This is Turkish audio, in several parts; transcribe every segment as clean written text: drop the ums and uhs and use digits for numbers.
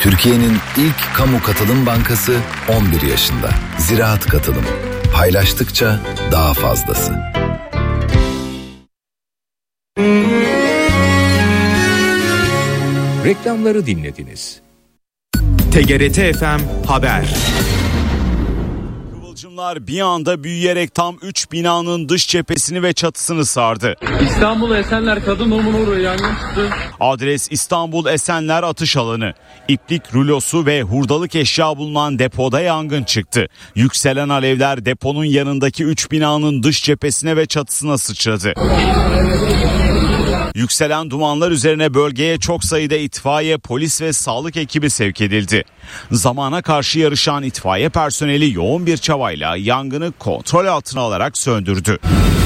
Türkiye'nin ilk kamu katılım bankası 11 yaşında. Ziraat Katılım. Paylaştıkça daha fazlası. Reklamları dinlediniz. TGRT FM Haber. Kıvılcımlar bir anda büyüyerek tam 3 binanın dış cephesini ve çatısını sardı. İstanbul Esenler Kadın Doğumuna uğruyor, yangın çıktı. Adres İstanbul Esenler atış alanı. İplik rulosu ve hurdalık eşya bulunan depoda yangın çıktı. Yükselen alevler deponun yanındaki 3 binanın dış cephesine ve çatısına sıçradı. Yükselen dumanlar üzerine bölgeye çok sayıda itfaiye, polis ve sağlık ekibi sevk edildi. Zamana karşı yarışan itfaiye personeli yoğun bir çabayla yangını kontrol altına alarak söndürdü.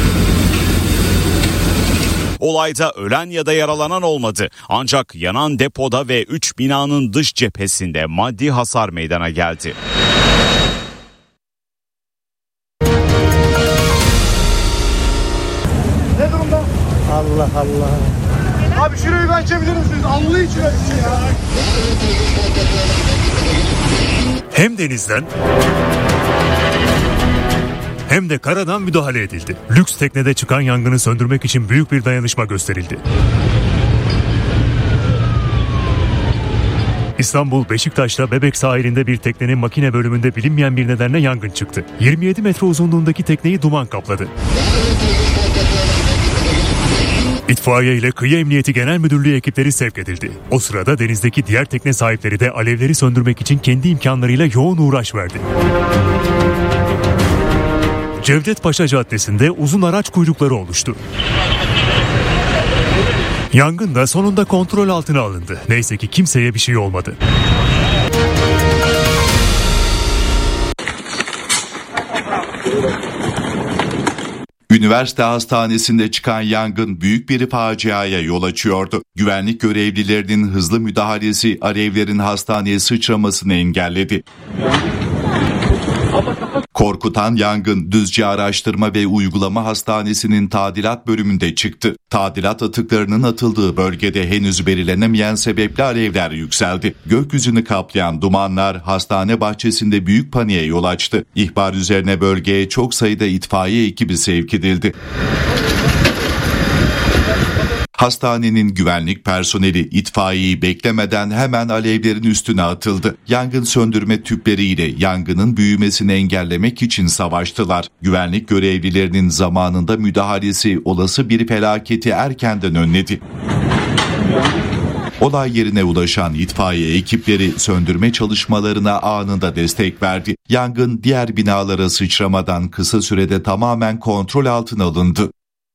Olayda ölen ya da yaralanan olmadı. Ancak yanan depoda ve 3 binanın dış cephesinde maddi hasar meydana geldi. Ne durumda? Allah Allah. Abi şurayı bir açabilir misiniz? Allah için açın ya. Hem denizden hem de karadan müdahale edildi. Lüks teknede çıkan yangını söndürmek için büyük bir dayanışma gösterildi. İstanbul Beşiktaş'ta Bebek sahilinde bir teknenin makine bölümünde bilinmeyen bir nedenle yangın çıktı. 27 metre uzunluğundaki tekneyi duman kapladı. İtfaiye ile Kıyı Emniyeti Genel Müdürlüğü ekipleri sevk edildi. O sırada denizdeki diğer tekne sahipleri de alevleri söndürmek için kendi imkanlarıyla yoğun uğraş verdi. Cevdet Paşa Caddesi'nde uzun araç kuyrukları oluştu. Yangın da sonunda kontrol altına alındı. Neyse ki kimseye bir şey olmadı. Üniversite hastanesinde çıkan yangın büyük bir faciaya yol açıyordu. Güvenlik görevlilerinin hızlı müdahalesi alevlerin hastaneye sıçramasını engelledi. Korkutan yangın Düzce Araştırma ve Uygulama Hastanesi'nin tadilat bölümünde çıktı. Tadilat atıklarının atıldığı bölgede henüz belirlenemeyen sebeple alevler yükseldi. Gökyüzünü kaplayan dumanlar hastane bahçesinde büyük paniğe yol açtı. İhbar üzerine bölgeye çok sayıda itfaiye ekibi sevk edildi. Hastanenin güvenlik personeli itfaiyeyi beklemeden hemen alevlerin üstüne atıldı. Yangın söndürme tüpleriyle yangının büyümesini engellemek için savaştılar. Güvenlik görevlilerinin zamanında müdahalesi olası bir felaketi erkenden önledi. Olay yerine ulaşan itfaiye ekipleri söndürme çalışmalarına anında destek verdi. Yangın diğer binalara sıçramadan kısa sürede tamamen kontrol altına alındı.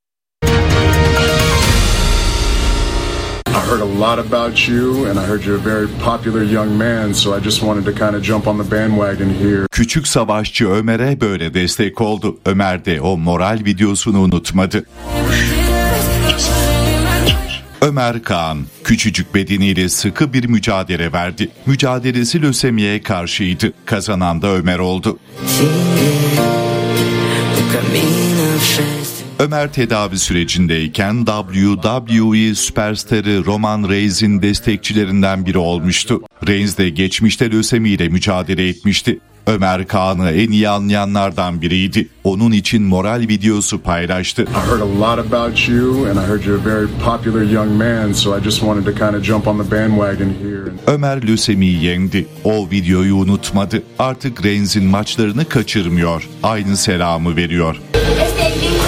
I heard a lot about you and I heard you're a very popular young man, so I just wanted to kind of jump on the bandwagon here. Küçük savaşçı Ömer'e böyle destek oldu. Ömer de o moral videosunu unutmadı. Ömer Kağan, küçücük bedeniyle sıkı bir mücadele verdi. Mücadelesi lösemiye karşıydı. Kazanan da Ömer oldu. Ömer tedavi sürecindeyken WWE süperstarı Roman Reigns'in destekçilerinden biri olmuştu. Reigns de geçmişte lösemiyle mücadele etmişti. Ömer Kağan'ı en iyi anlayanlardan biriydi. Onun için moral videosu paylaştı. I heard a lot about you and I heard you're a very popular young man, so I just wanted to kind of jump on the bandwagon here. Ömer lösemiyi yendi. O videoyu unutmadı. Artık Reigns'in maçlarını kaçırmıyor. Aynı selamı veriyor.